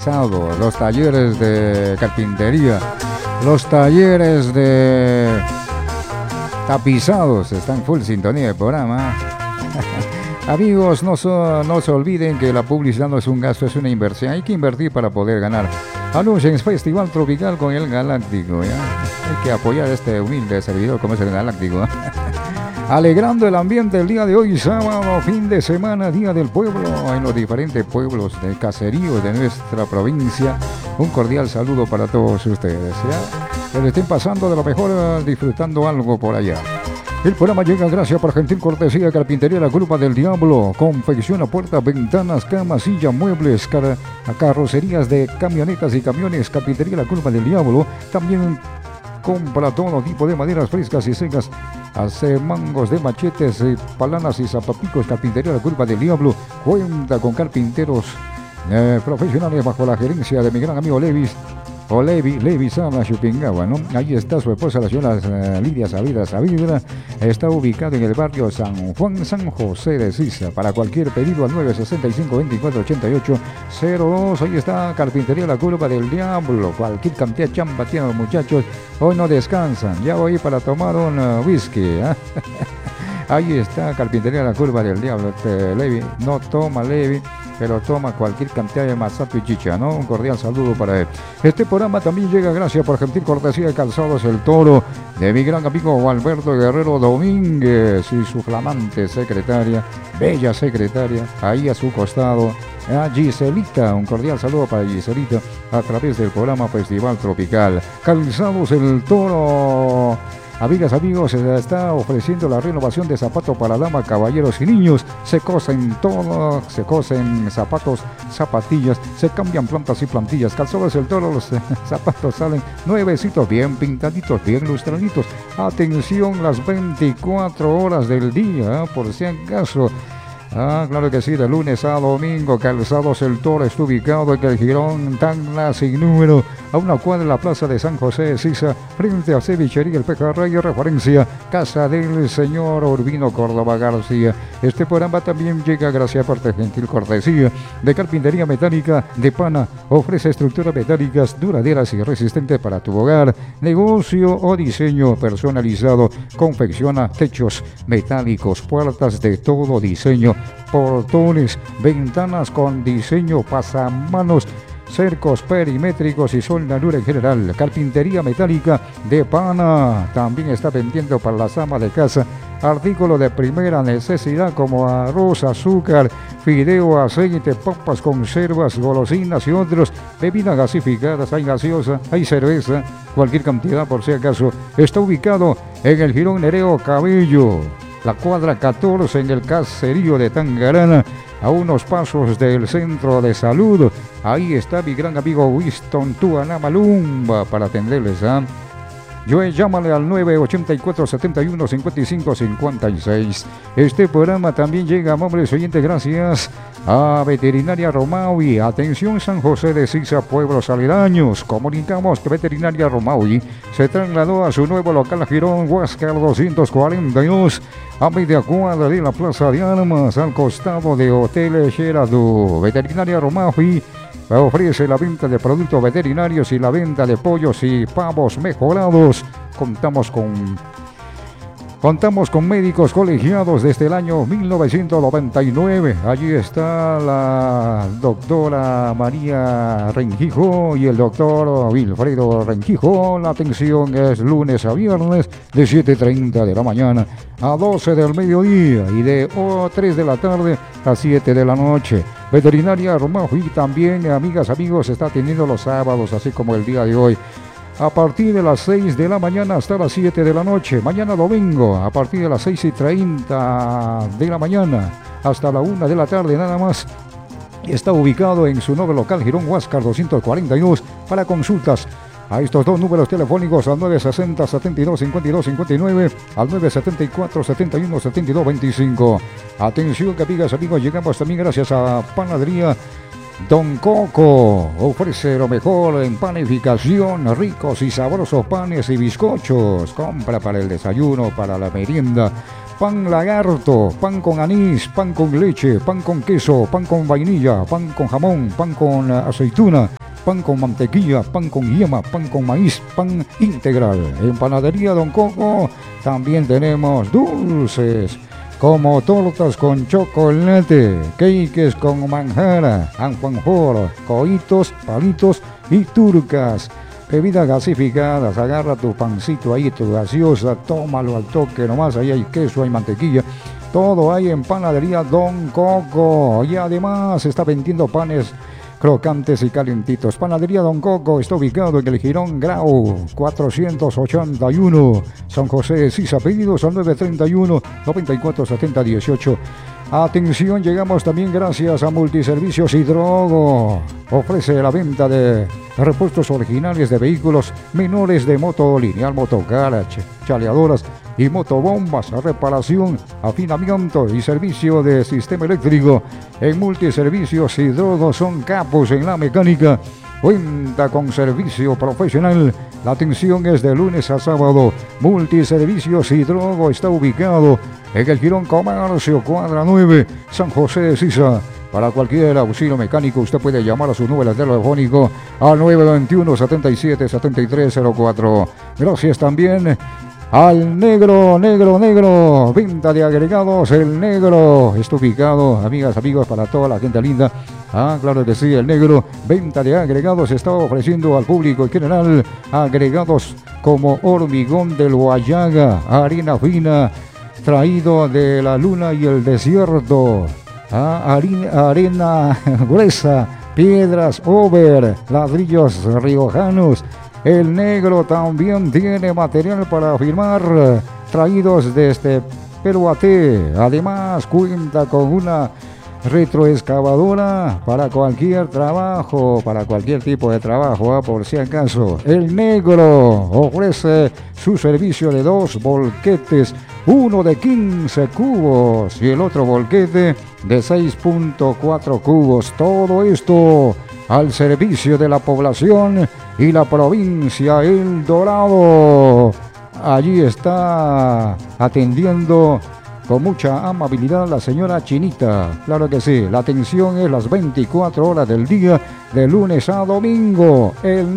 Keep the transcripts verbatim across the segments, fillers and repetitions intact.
tapizado, los talleres de carpintería, los talleres de tapizados están full sintonía del programa. Amigos, no, so, no se olviden que la publicidad no es un gasto, es una inversión. Hay que invertir para poder ganar. Anuncian Festival Tropical con el Galáctico, ¿ya? Hay que apoyar a este humilde servidor como es el Galáctico. Alegrando el ambiente el día de hoy, sábado, fin de semana, Día del Pueblo, en los diferentes pueblos de caseríos de nuestra provincia. Un cordial saludo para todos ustedes, ¿ya? Que le estén pasando de lo mejor, disfrutando algo por allá. El programa llega gracias por gentil cortesía de Carpintería La Culpa del Diablo. Confecciona puertas, ventanas, camas, sillas, muebles, car carrocerías de camionetas y camiones. Carpintería La Culpa del Diablo. También compra todo tipo de maderas frescas y secas. Hace mangos de machetes, eh, palanas y zapaticos. Carpintería La Culpa del Diablo cuenta con carpinteros eh, profesionales bajo la gerencia de mi gran amigo Levis. O Levi, Levi Sala Chupingawa, ¿no? Ahí está su esposa, la señora uh, Lidia Saavedra Saavedra. Está ubicado en el barrio San Juan, San José de Sisa. Para cualquier pedido al nueve sesenta y cinco, veinticuatro ochenta y ocho cero dos. Ahí está Carpintería La Culpa del Diablo. Cualquier cantidad de chamba tienen los muchachos. Hoy no descansan. Ya voy para tomar un uh, whisky, ¿eh? Ahí está Carpintería La Culpa del Diablo. Este, Levi, no toma Levi, pero toma cualquier cantidad de masato y chicha, ¿no? Un cordial saludo para él. Este programa también llega gracias por gentil cortesía de Calzados El Toro, de mi gran amigo Alberto Guerrero Domínguez y su flamante secretaria, bella secretaria, ahí a su costado, a Giselita. Un cordial saludo para Giselita a través del programa Festival Tropical. Calzados El Toro. Amigas, amigos, se está ofreciendo la renovación de zapatos para damas, caballeros y niños. Se cosen todo, se cosen zapatos, zapatillas, se cambian plantas y plantillas. Calzados El Toro, los eh, zapatos salen nuevecitos, bien pintaditos, bien lustraditos. Atención, las veinticuatro horas del día, por si acaso. Ah, claro que sí, de lunes a domingo. Calzados El Toro está ubicado en el Girón Tacna sin número, a una cuadra de la plaza de San José de Sisa, frente a Cevichería El Pejerrey, referencia casa del señor Urbino Córdoba García. Este programa también llega gracias por gentil cortesía de Carpintería Metálica de Pana. Ofrece estructuras metálicas duraderas y resistentes para tu hogar, negocio o diseño personalizado. Confecciona techos metálicos, puertas de todo diseño, portones, ventanas con diseño pasamanos, cercos perimétricos y soldadura en general. Carpintería Metálica de Pana también está vendiendo para las amas de casa artículos de primera necesidad como arroz, azúcar, fideo, aceite, papas, conservas, golosinas y otros. Bebidas gasificadas, hay gaseosa, hay cerveza, cualquier cantidad por si acaso. Está ubicado en el Girón Nereo Cabello, la cuadra catorce, en el caserío de Tangarana, a unos pasos del centro de salud. Ahí está mi gran amigo Winston Tuanamalumba para atenderles, ¿eh? Yo llámale al nueve ochenta y cuatro, setenta y uno, cincuenta y cinco, cincuenta y seis. Este programa también llega, amables oyentes, gracias a Veterinaria Romaui. Atención, San José de Sisa, pueblos aledaños. Comunicamos que Veterinaria Romaui se trasladó a su nuevo local Girón Huáscar doscientos cuarenta y dos, a media cuadra de la Plaza de Armas, al costado de Hotel Xeradu. Veterinaria Romaui ofrece la venta de productos veterinarios y la venta de pollos y pavos mejorados. Contamos con Contamos con médicos colegiados desde el año mil novecientos noventa y nueve. Allí está la doctora María Renquijo y el doctor Wilfredo Renquijo. La atención es lunes a viernes de siete y treinta de la mañana a doce del mediodía y de oh, tres de la tarde a siete de la noche. Veterinaria Romaui también, amigas, amigos, está atendiendo los sábados, así como el día de hoy, a partir de las seis de la mañana hasta las siete de la noche. Mañana domingo, a partir de las seis y treinta de la mañana hasta la una de la tarde nada más. Está ubicado en su nuevo local Girón Huáscar doscientos cuarenta y dos. Para consultas a estos dos números telefónicos, al nueve sesenta, setenta y dos, cincuenta y dos, cincuenta y nueve, al nueve setenta y cuatro, setenta y uno, setenta y dos, veinticinco. Atención, que amigas, amigos, llegamos también gracias a Panadería Don Coco. Ofrece lo mejor en panificación, ricos y sabrosos panes y bizcochos. Compra para el desayuno, para la merienda. Pan lagarto, pan con anís, pan con leche, pan con queso, pan con vainilla, pan con jamón, pan con aceituna. pan con mantequilla, pan con yema, pan con maíz, pan integral. En Panadería Don Coco también tenemos dulces, como tortas con chocolate, cakes con manjara, alfajor, coitos, palitos y turcas. Bebidas gasificadas, agarra tu pancito ahí, tu gaseosa, tómalo al toque nomás, ahí hay queso, hay mantequilla, todo hay en Panadería Don Coco. Y además está vendiendo panes crocantes y calentitos. Panadería Don Coco está ubicado en el Jirón Grau cuatrocientos ochenta y uno, San José de Sisa. Pedidos al nueve treinta y uno, noventa y cuatro setenta dieciocho. Atención, llegamos también gracias a Multiservicios Hidrogo. Ofrece la venta de repuestos originales de vehículos menores de moto lineal, motocar, chaleadoras y motobombas, reparación, afinamiento y servicio de sistema eléctrico. En Multiservicios Hidrogo son capos en la mecánica. Cuenta con servicio profesional. La atención es de lunes a sábado. Multiservicios Hidrogo está ubicado en el Jirón Comercio, cuadra nueve, San José de Sisa. Para cualquier auxilio mecánico, usted puede llamar a su número telefónico al nueve veintiuno, setenta y siete, setenta y tres cero cuatro. Gracias también al Negro, Negro, Negro, venta de agregados. El Negro está ubicado, amigas, amigos, para toda la gente linda. Ah, claro que sí, el Negro, venta de agregados, está ofreciendo al público en general agregados como hormigón del Guayaga, harina fina, traído de la luna y el desierto, ah, harina, arena gruesa, piedras over, ladrillos riojanos. El Negro también tiene material para firmar, traídos desde Peruate. Además cuenta con una retroexcavadora para cualquier trabajo, para cualquier tipo de trabajo, ¿eh? Por si acaso. El Negro ofrece su servicio de dos volquetes, uno de quince cubos y el otro volquete de seis punto cuatro cubos. Todo esto al servicio de la población y la provincia El Dorado. Allí está atendiendo con mucha amabilidad la señora Chinita. Claro que sí, la atención es las veinticuatro horas del día, de lunes a domingo. El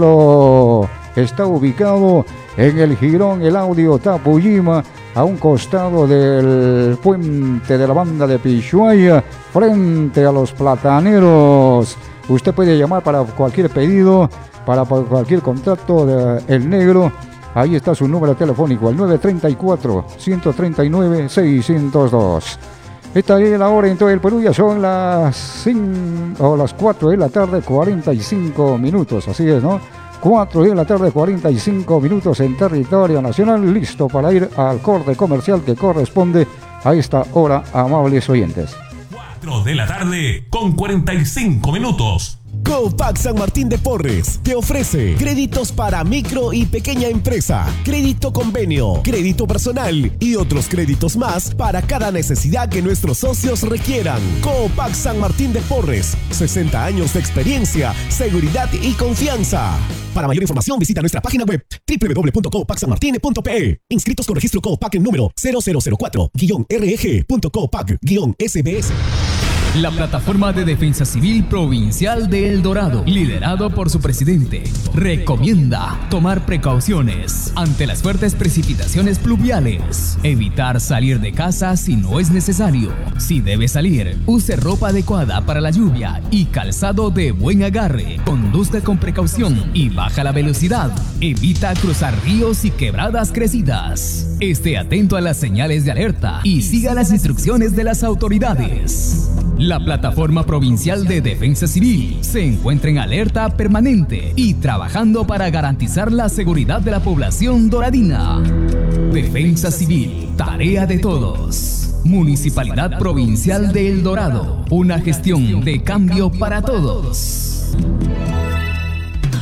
Negro está ubicado en el Jirón El Audio Tapuyima, a un costado del puente de la banda de Pishuaya, frente a los plataneros. Usted puede llamar para cualquier pedido, para cualquier contrato de El Negro. Ahí está su número telefónico, al nueve treinta y cuatro, ciento treinta y nueve, seiscientos dos. Esta es la hora en todo el Perú, ya son las cinco, o las cuatro de la tarde, cuarenta y cinco minutos, así es, ¿no? cuatro de la tarde, cuarenta y cinco minutos en territorio nacional, listo para ir al corte comercial que corresponde a esta hora, amables oyentes. cuatro de la tarde con cuarenta y cinco minutos. Copac San Martín de Porres te ofrece créditos para micro y pequeña empresa, crédito convenio, crédito personal y otros créditos más para cada necesidad que nuestros socios requieran. Copac San Martín de Porres, sesenta años de experiencia, seguridad y confianza. Para mayor información visita nuestra página web doble u doble u doble u punto copac san martin punto p e. Inscritos con registro Copac en número cero cero cero cuatro guion R E G punto copac guion S B S. La Plataforma de Defensa Civil Provincial de El Dorado, liderado por su presidente, recomienda tomar precauciones ante las fuertes precipitaciones pluviales, evitar salir de casa si no es necesario. Si debe salir, use ropa adecuada para la lluvia y calzado de buen agarre. Conduzca con precaución y baja la velocidad. Evita cruzar ríos y quebradas crecidas. Esté atento a las señales de alerta y siga las instrucciones de las autoridades. La Plataforma Provincial de Defensa Civil se encuentra en alerta permanente y trabajando para garantizar la seguridad de la población doradina. Defensa Civil, tarea de todos. Municipalidad Provincial de El Dorado, una gestión de cambio para todos. En un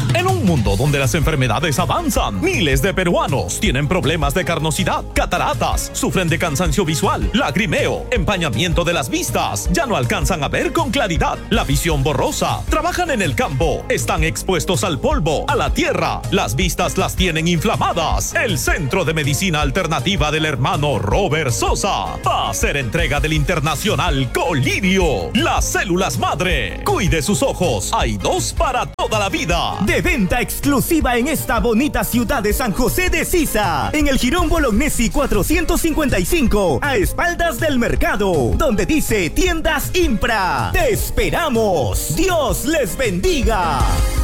un mundo donde las enfermedades avanzan. Miles de peruanos tienen problemas de carnosidad, cataratas, sufren de cansancio visual, lagrimeo, empañamiento de las vistas, ya no alcanzan a ver con claridad, la visión borrosa, trabajan en el campo, están expuestos al polvo, a la tierra, las vistas las tienen inflamadas. El Centro de Medicina Alternativa del hermano Robert Sosa va a hacer entrega del internacional Colirio, las células madre. Cuide sus ojos, hay dos para toda la vida. De venta exclusiva en esta bonita ciudad de San José de Sisa, en el Jirón Bolognesi cuatrocientos cincuenta y cinco, a espaldas del mercado, donde dice Tiendas Impra. ¡Te esperamos! ¡Dios les bendiga!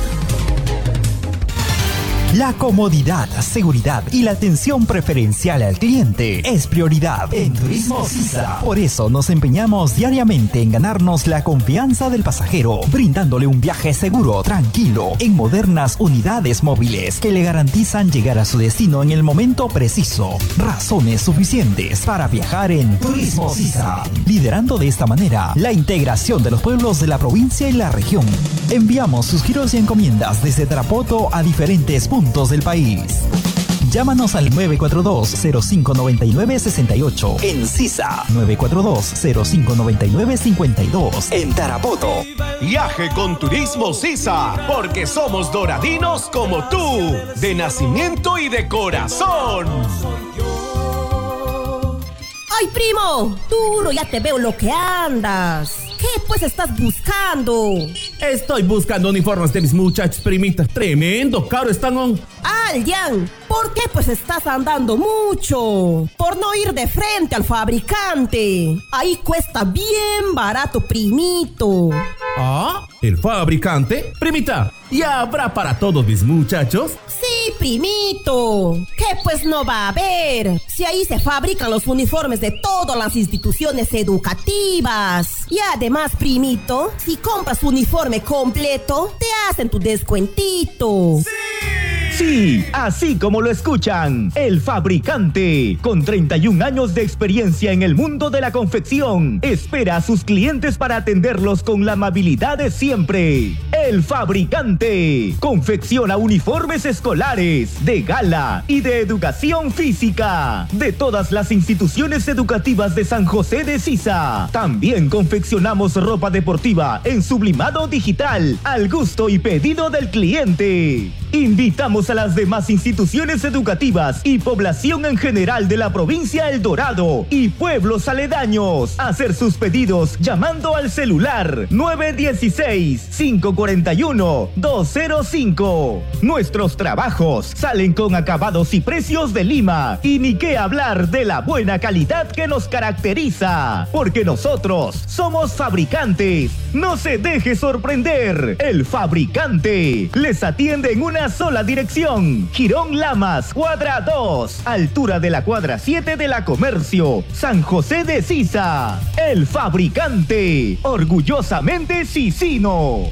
La comodidad, seguridad y la atención preferencial al cliente es prioridad en Turismo Sisa. Por eso nos empeñamos diariamente en ganarnos la confianza del pasajero, brindándole un viaje seguro, tranquilo, en modernas unidades móviles que le garantizan llegar a su destino en el momento preciso. Razones suficientes para viajar en Turismo Sisa, liderando de esta manera la integración de los pueblos de la provincia y la región. Enviamos sus giros y encomiendas desde Tarapoto a diferentes puntos del país. Llámanos al nueve cuatro dos, cero cinco nueve nueve seis ocho en Sisa, nueve cuatro dos, cero cinco nueve nueve cinco dos en Tarapoto. Viaje con Turismo Sisa, porque somos doradinos como tú, de nacimiento y de corazón. ¡Ay, primo! Duro, ya te veo lo que andas. ¿Qué pues estás buscando? Estoy buscando uniformes de mis muchachos, primita. Tremendo caro están on. Aljan, ¿por qué pues estás andando mucho? Por no ir de frente al fabricante. Ahí cuesta bien barato, primito. ¿Ah? ¿El fabricante? Primita, ¿ya habrá para todos mis muchachos? Sí, primito. ¿Qué pues no va a haber? Si ahí se fabrican los uniformes de todas las instituciones educativas. Y además, primito, si compras uniforme completo, te hacen tu descuentito. ¡Sí! Sí, así como lo escuchan, El Fabricante, con treinta y un años de experiencia en el mundo de la confección, espera a sus clientes para atenderlos con la amabilidad de siempre. El Fabricante confecciona uniformes escolares, de gala y de educación física, de todas las instituciones educativas de San José de Sisa. También confeccionamos ropa deportiva en sublimado digital, al gusto y pedido del cliente. Invitamos a las demás instituciones educativas y población en general de la provincia El Dorado y pueblos aledaños a hacer sus pedidos llamando al celular nueve uno seis, cinco cuatro uno, dos cero cinco. Nuestros trabajos salen con acabados y precios de Lima, y ni qué hablar de la buena calidad que nos caracteriza, porque nosotros somos fabricantes. No se deje sorprender. El Fabricante les atiende en una sola dirección. Jirón Lamas, cuadra dos, altura de la cuadra siete de la Comercio, San José de Sisa. El Fabricante, orgullosamente sisino.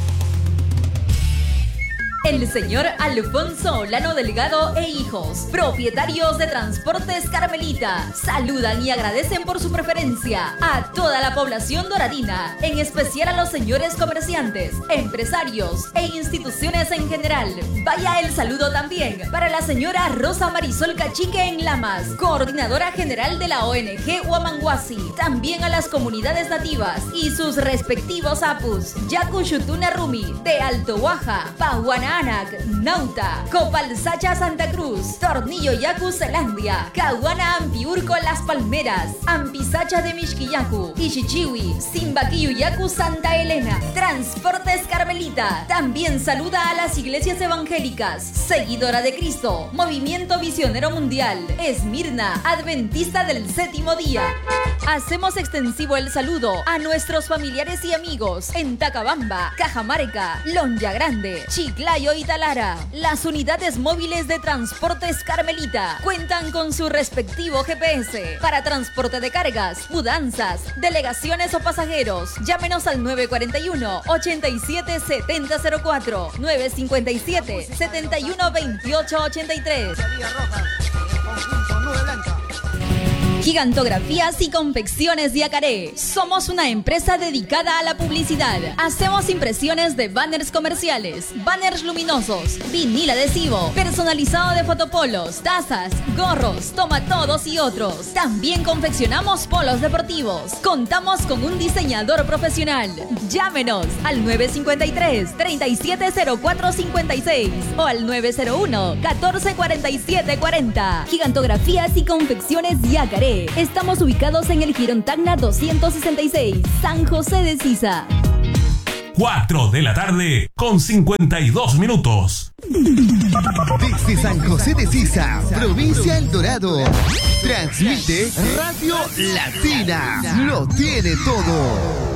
El señor Alfonso Olano Delgado e hijos, propietarios de Transportes Carmelita, saludan y agradecen por su preferencia a toda la población doradina, en especial a los señores comerciantes, empresarios e instituciones en general. Vaya el saludo también para la señora Rosa Marisol Cachique en Lamas, coordinadora general de la O N G Huamanguasi, también a las comunidades nativas y sus respectivos apus, Yacuchutuna Rumi, de Alto Huaja, Pahuana Anac, Nauta, Copalsacha Santa Cruz, Tornillo Yacu Zelandia, Cahuana Ampiurco Las Palmeras, Ampisacha de Mixquillacu, Ichichiwi, Simbaquiyu Yacu Santa Elena. Transportes Carmelita también saluda a las iglesias evangélicas, Seguidora de Cristo, Movimiento Misionero Mundial, Esmirna, Adventista del Séptimo Día. Hacemos extensivo el saludo a nuestros familiares y amigos en Tacabamba, Cajamarca, Lonja Grande, Chiclayo y Talara. Las unidades móviles de Transportes Carmelita cuentan con su respectivo G P S para transporte de cargas, mudanzas, delegaciones o pasajeros. Llámenos al nueve cuatro uno, ochenta y siete, setenta cero cuatro, nueve cincuenta y siete, setenta y uno, veintiocho ochenta y tres. Gigantografías y confecciones Yacaré. Somos una empresa dedicada a la publicidad. Hacemos impresiones de banners comerciales, banners luminosos, vinil adhesivo, personalizado de fotopolos, tazas, gorros, tomatodos y otros. También confeccionamos polos deportivos. Contamos con un diseñador profesional. Llámenos al nueve cinco tres, tres siete cero cuatro cinco seis o al nueve cero uno, uno cuatro cuatro siete cuatro cero. Gigantografías y confecciones Yacaré. Estamos ubicados en el Girón Tacna doscientos sesenta y seis, San José de Sisa. cuatro de la tarde con cincuenta y dos minutos. Desde San José de Sisa, provincia El Dorado, transmite Radio Latina. Lo tiene todo.